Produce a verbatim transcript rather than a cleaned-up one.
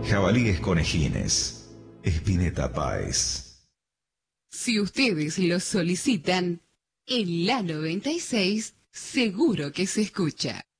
Jabalíes conejines. Spinetta Páez. Si ustedes lo solicitan, en la noventa y seis seguro que se escucha.